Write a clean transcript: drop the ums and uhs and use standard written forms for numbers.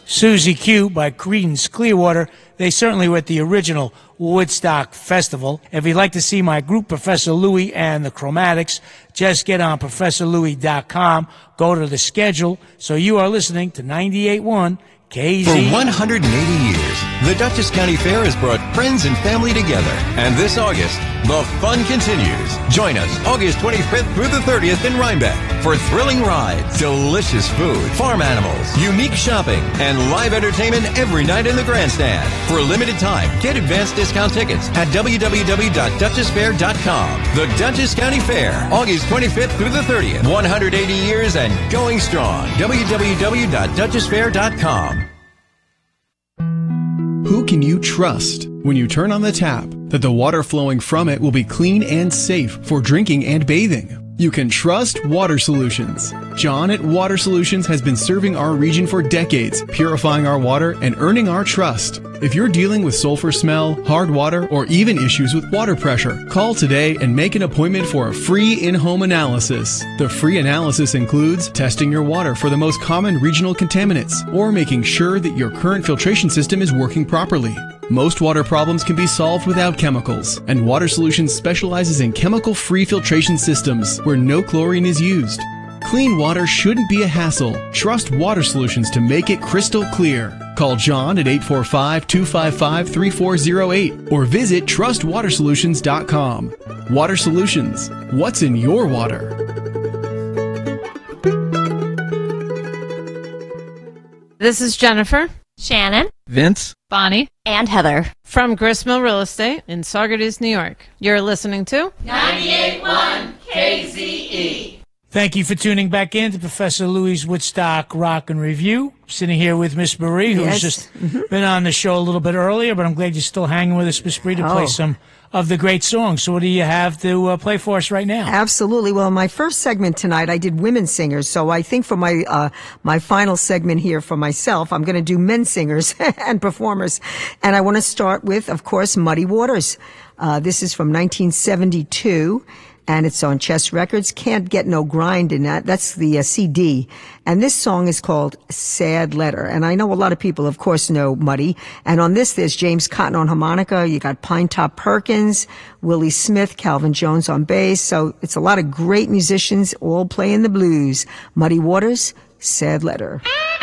Susie Q by Creedence Clearwater. They certainly were at the original Woodstock Festival. If you'd like to see my group, Professor Louie and the Chromatics, just get on ProfessorLouie.com, go to the schedule. So you are listening to 98.1 KZ. For 180 years, the Dutchess County Fair has brought friends and family together. And this August, the fun continues. Join us August 25th through the 30th in Rhinebeck for thrilling rides, delicious food, farm animals, unique shopping, and live entertainment every night in the grandstand. For a limited time, get advanced discount tickets at www.dutchessfair.com. The Dutchess County Fair, August 25th through the 30th. 180 years and going strong. www.dutchessfair.com. Who can you trust when you turn on the tap that the water flowing from it will be clean and safe for drinking and bathing? You can trust Water Solutions. John at Water Solutions has been serving our region for decades, purifying our water and earning our trust. If you're dealing with sulfur smell, hard water, or even issues with water pressure, call today and make an appointment for a free in-home analysis. The free analysis includes testing your water for the most common regional contaminants or making sure that your current filtration system is working properly. Most water problems can be solved without chemicals, and Water Solutions specializes in chemical-free filtration systems where no chlorine is used. Clean water shouldn't be a hassle. Trust Water Solutions to make it crystal clear. Call John at 845-255-3408 or visit trustwatersolutions.com. Water Solutions. What's in your water? This is Jennifer, Shannon, Vince, Bonnie, and Heather from Gristmill Real Estate in Saugerties, New York. You're listening to 98.1 KZE. Thank you for tuning back in to Professor Louie's Woodstock Rock and Review. Sitting here with Miss Marie, who's just been on the show a little bit earlier, but I'm glad you're still hanging with us, Miss Marie, to play some of the great songs. So what do you have to play for us right now? Absolutely. Well, my first segment tonight, I did women singers. So I think for my my final segment here for myself, I'm going to do men singers and performers. And I want to start with, of course, Muddy Waters. This is from 1972. And it's on Chess Records. Can't Get No Grind in that. That's the CD. And this song is called Sad Letter. And I know a lot of people, of course, know Muddy. And on this, there's James Cotton on harmonica. You got Pinetop Perkins, Willie Smith, Calvin Jones on bass. So it's a lot of great musicians all playing the blues. Muddy Waters, Sad Letter.